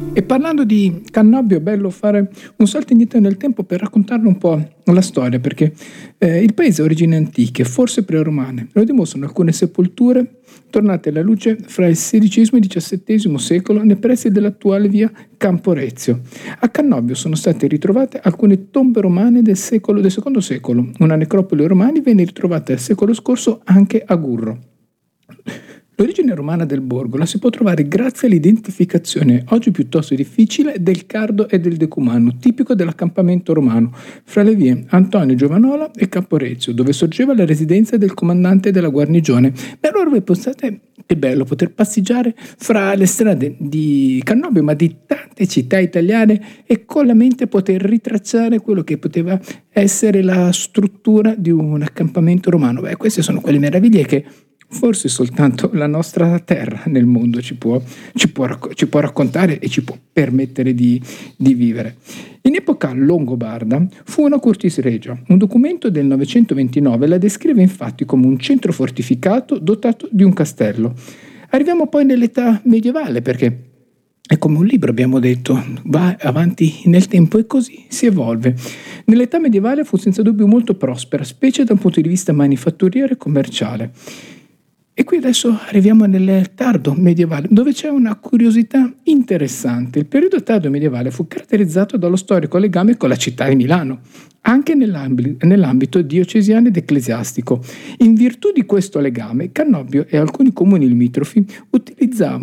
E parlando di Cannobio è bello fare un salto indietro nel tempo per raccontarne un po' la storia, perché il paese ha origini antiche, forse preromane. Lo dimostrano alcune sepolture tornate alla luce fra il XVI e il XVII secolo nei pressi dell'attuale via Camporezio. A Cannobio sono state ritrovate alcune tombe romane del secondo secolo. Una necropoli romana venne ritrovata il secolo scorso anche a Gurro. L'origine romana del borgo la si può trovare grazie all'identificazione, oggi piuttosto difficile, del cardo e del decumano, tipico dell'accampamento romano, fra le vie Antonio Giovanola e Camporezio, dove sorgeva la residenza del comandante della guarnigione. Beh, allora voi pensate che bello poter passeggiare fra le strade di Cannobio, ma di tante città italiane, e con la mente poter ritracciare quello che poteva essere la struttura di un accampamento romano. Beh, queste sono quelle meraviglie che forse soltanto la nostra terra nel mondo ci può raccontare e ci può permettere di vivere. In epoca longobarda fu una curtis regia. Un documento del 929 la descrive infatti come un centro fortificato dotato di un castello. Arriviamo poi nell'età medievale, perché è come un libro, abbiamo detto, va avanti nel tempo e così si evolve. Nell'età medievale fu senza dubbio molto prospera, specie dal punto di vista manifatturiero e commerciale. E qui adesso arriviamo nel tardo medievale, dove c'è una curiosità interessante. Il periodo tardo medievale fu caratterizzato dallo storico legame con la città di Milano, anche nell'ambito diocesiano ed ecclesiastico. In virtù di questo legame, Cannobio e alcuni comuni limitrofi utilizzavano